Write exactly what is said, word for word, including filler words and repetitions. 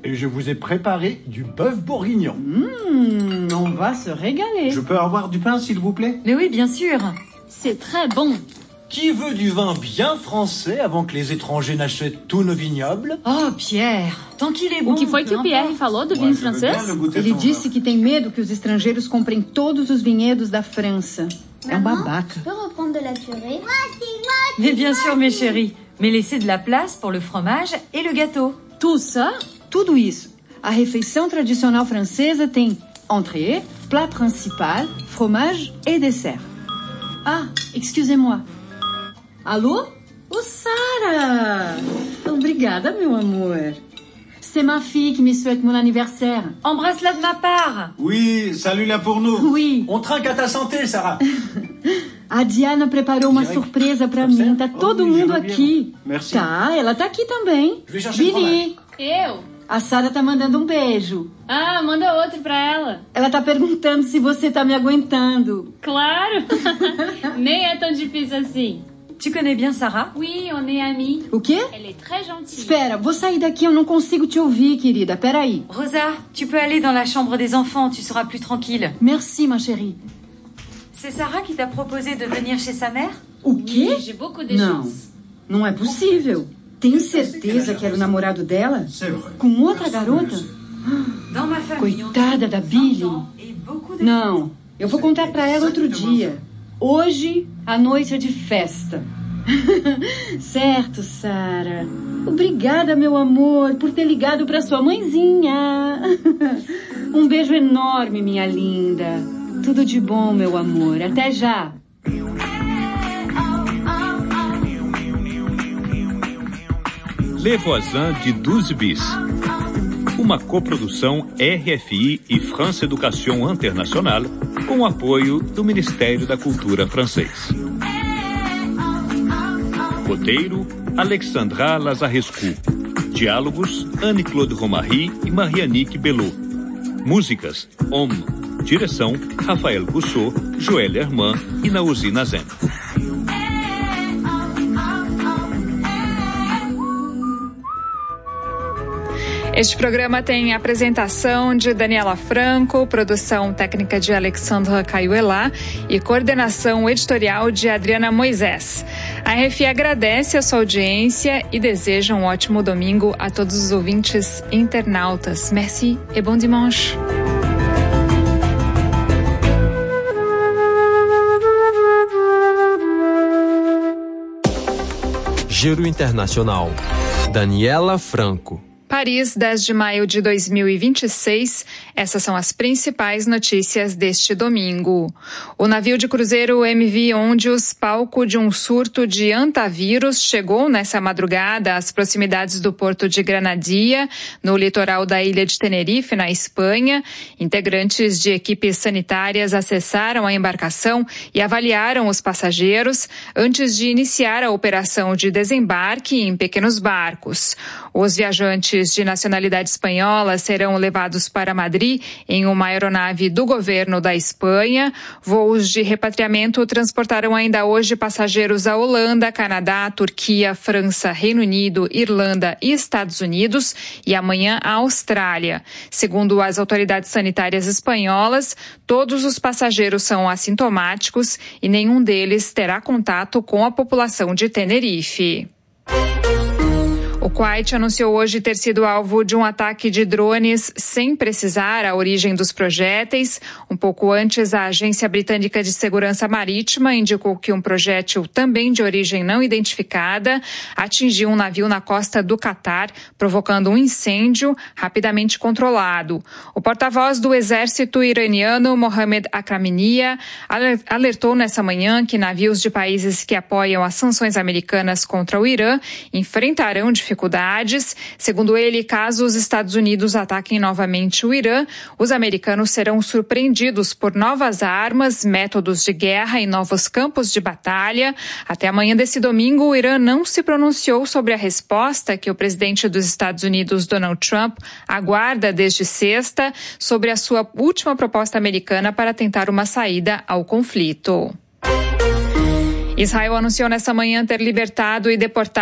Et je vous ai préparé du bœuf bourguignon. Mmh, on va se régaler. Je peux avoir du pain, s'il vous plaît? Mais oui, bien sûr. C'est très bon. Qui veut du vin bien français avant que les étrangers n'achètent tous nos vignobles? Oh, Pierre, tant qu'il est bon. O que foi que o Pierre falou do vinho francês? Ele disse que tem medo que os estrangeiros comprem todos os vinhedos da França. É um babaca. Je peux reprendre de la purée? Mais bien sûr, mes chéris. Mais laissez de la place pour le fromage et le gâteau. Tout ça? Tudo isso. A refeição tradicional francesa tem entrée, plat principal, fromage et dessert. Ah, excusez-moi. Allô? Ô, Sarah! Obrigada, meu amor. C'est ma fille qui me souhaite mon anniversaire. Embrasse-la de ma part. Oui, salut-la pour nous. Oui. On trinque à ta santé, Sarah. A Diana preparou uma surpresa pra mim. Tá todo Oh, oui, mundo je veux bien. aqui. Merci. Tá, ela tá aqui também. Je vais chercher le Billy, Eu? a Sarah tá mandando um beijo. Ah, manda outro pra ela. Ela tá perguntando se você tá me aguentando. Claro. Nem é tão difícil assim. Tu connais bien Sarah? Oui, on est amis. O quê? Elle est très gentille. Espera, vou sair daqui, eu não consigo te ouvir, querida. Peraí. Rosa, tu peux aller dans la chambre des enfants, tu seras plus tranquille. Merci, ma chérie. C'est Sarah qui t'a proposé de venir chez sa mère? O quê? Oui, j'ai beaucoup de Não, chance. não é possível. Tem certeza que era o namorado dela? Com outra garota? Dans ma famille, Coitada da Billy. et beaucoup de... Não, eu vou contar pra ela outro dia. Hoje, a noite é de festa. Certo, Sarah. Obrigada, meu amor, por ter ligado pra sua mãezinha. Um beijo enorme, minha linda. Tudo de bom, meu amor. Até já. Les Voisins de douze bis. Uma coprodução R F I e France Education International com o apoio do Ministério da Cultura francês. Roteiro, Alexandra Lazarescu. Diálogos, Anne-Claude Romary e Marianique Belot. Músicas, Homme. Direção, Rafael Gousseau, Joël Herman e Naouzi Nazem. Este programa tem apresentação de Daniela Franco, produção técnica de Alexandra Caiuelá e coordenação editorial de Adriana Moisés. A R F I agradece a sua audiência e deseja um ótimo domingo a todos os ouvintes internautas. Merci et bon dimanche. Giro Internacional. Daniela Franco. Paris, dez de maio de dois mil e vinte e seis. Essas são as principais notícias deste domingo. O navio de cruzeiro M V Ondius, palco de um surto de antavírus, chegou nessa madrugada às proximidades do porto de Granadia, no litoral da ilha de Tenerife, na Espanha. Integrantes de equipes sanitárias acessaram a embarcação e avaliaram os passageiros antes de iniciar a operação de desembarque em pequenos barcos. Os viajantes de nacionalidade espanhola serão levados para Madrid em uma aeronave do governo da Espanha. Voos de repatriamento transportarão ainda hoje passageiros à Holanda, Canadá, Turquia, França, Reino Unido, Irlanda e Estados Unidos e amanhã à Austrália. Segundo as autoridades sanitárias espanholas, todos os passageiros são assintomáticos e nenhum deles terá contato com a população de Tenerife. O Kuwait anunciou hoje ter sido alvo de um ataque de drones sem precisar a origem dos projéteis. Um pouco antes, a Agência Britânica de Segurança Marítima indicou que um projétil também de origem não identificada atingiu um navio na costa do Catar, provocando um incêndio rapidamente controlado. O porta-voz do exército iraniano, Mohammad Akraminia, alertou nessa manhã que navios de países que apoiam as sanções americanas contra o Irã enfrentarão dificuldades dificuldades. Segundo ele, caso os Estados Unidos ataquem novamente o Irã, os americanos serão surpreendidos por novas armas, métodos de guerra e novos campos de batalha. Até amanhã desse domingo, o Irã não se pronunciou sobre a resposta que o presidente dos Estados Unidos, Donald Trump, aguarda desde sexta sobre a sua última proposta americana para tentar uma saída ao conflito. Israel anunciou nessa manhã ter libertado e deportado